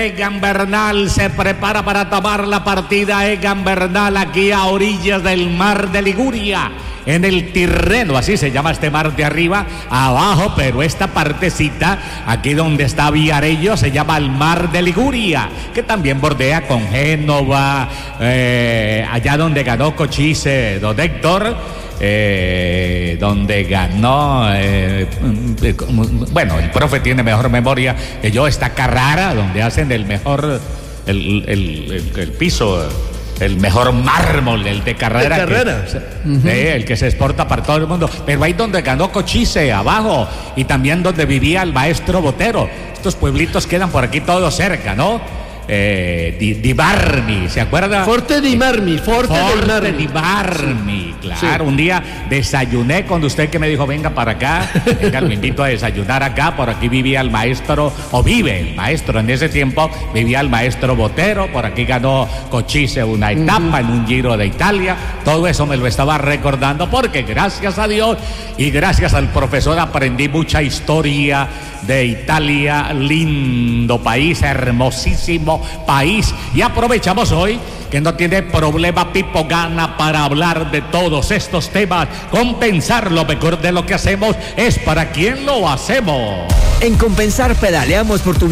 Egan Bernal se prepara para tomar la partida. Egan Bernal aquí a orillas del mar de Liguria, en el Tirreno, así se llama este mar de arriba, abajo, pero esta partecita, aquí donde está Viarello, se llama el mar de Liguria, que también bordea con Génova, allá donde ganó Cochise, don Héctor, donde ganó, bueno, el profe tiene mejor memoria que yo, esta Carrara, donde hacen el mejor, el piso, el mejor mármol, el de Carrera. ¿De Carrera? El que se exporta para todo el mundo. Pero ahí donde ganó Cochise, abajo, y también donde vivía el maestro Botero. Estos pueblitos quedan por aquí todos cerca, ¿no? Di Marmi, ¿se acuerda? Forte di Marmi, Forte di Marmi, claro. Sí. Un día desayuné con usted que me dijo, venga para acá, venga, lo invito a desayunar acá. Por aquí vivía el maestro, o vive el maestro, en ese tiempo vivía el maestro Botero. Por aquí ganó Cochise una etapa en un Giro de Italia. Todo eso me lo estaba recordando porque gracias a Dios y gracias al profesor aprendí mucha historia de Italia. Lindo país, hermosísimo país. Y aprovechamos hoy que no tiene problema Pipo Gana para hablar de todos estos temas. Compensar, lo mejor de lo que hacemos es para quien lo hacemos. En Compensar pedaleamos por tu